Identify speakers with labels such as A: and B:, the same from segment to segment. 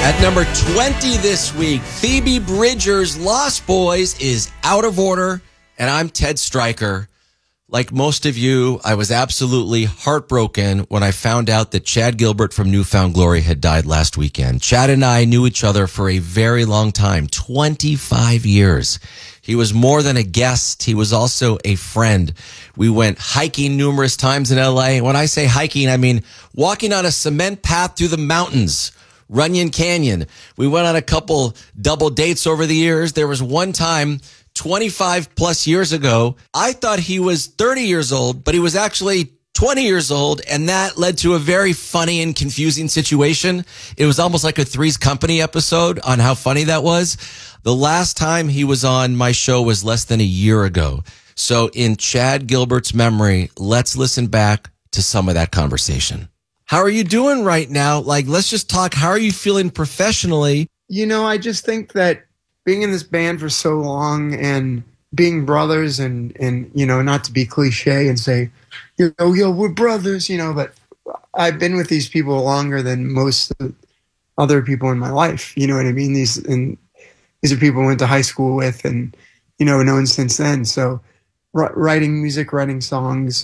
A: At number 20 this week, Phoebe Bridgers' Lost Boys is out of order, and I'm Ted Stryker. Like most of you, I was absolutely heartbroken when I found out that Chad Gilbert from New Found Glory had died last weekend. Chad and I knew each other for a very long time, 25 years. He was more than a guest. He was also a friend. We went hiking numerous times in LA. When I say hiking, I mean walking on a cement path through the mountains, Runyon Canyon. We went on a couple double dates over the years. There was one time 25 plus years ago, I thought he was 30 years old, but he was actually 20 years old. And that led to a very funny and confusing situation. It was almost like a Three's Company episode on how funny that was. The last time he was on my show was less than a year ago. So in Chad Gilbert's memory, let's listen back to some of that conversation. How are you doing right now? Like, let's just talk. How are you feeling professionally?
B: You know, I just think that being in this band for so long and being brothers and you know, not to be cliche and say, yo, we're brothers, you know, but I've been with these people longer than most other people in my life. You know what I mean? These are people I went to high school with and, you know, known since then. So writing music, writing songs,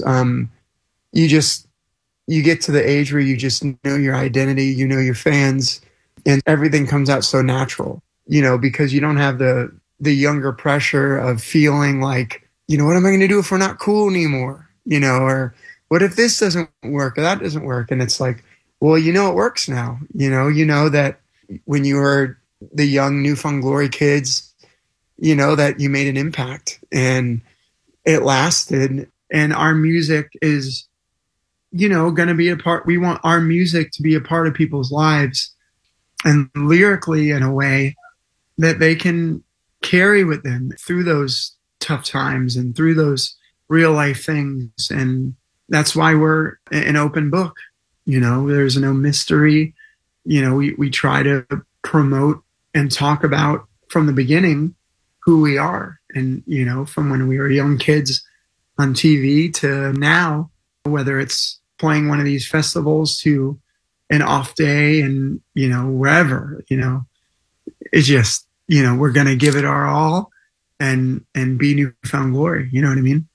B: you get to the age where you just know your identity, you know your fans, and everything comes out so natural. You know, because you don't have the younger pressure of feeling like, you know, what am I going to do if we're not cool anymore? You know, or what if this doesn't work or that doesn't work? And it's like, well, you know, it works now. You know that when you were the young New Found Glory kids, you know, that you made an impact and it lasted. And our music is, you know, going to be a part. We want our music to be a part of people's lives and lyrically in a way that they can carry with them through those tough times and through those real life things. And that's why we're an open book. You know, there's no mystery. You know, we try to promote and talk about from the beginning who we are. And, you know, from when we were young kids on TV to now, whether it's playing one of these festivals to an off day and, you know, wherever, you know, it's just, you know, we're going to give it our all and be New Found Glory. You know what I mean?